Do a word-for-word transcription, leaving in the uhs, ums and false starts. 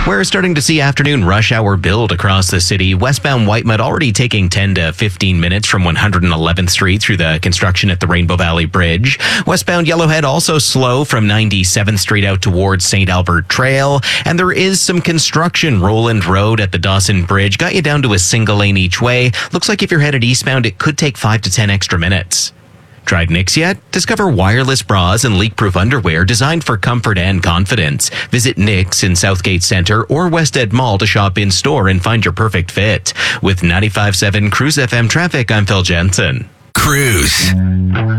We're starting to see afternoon rush hour build across the city. Westbound Whitemud already taking ten to fifteen minutes from one hundred eleventh Street through the construction at the Rainbow Valley Bridge. Westbound Yellowhead also slow from ninety-seventh Street out towards Saint Albert Trail. And there is some construction. Roland Road at the Dawson Bridge got you down to a single lane each way. Looks like if you're headed eastbound, it could take five to ten extra minutes. Tried Knix yet? Discover wireless bras and leak-proof underwear designed for comfort and confidence. Visit Knix in Southgate Centre or West Ed Mall to shop in-store and find your perfect fit. With ninety-five point seven Cruise F M traffic, I'm Phil Jensen. Cruise.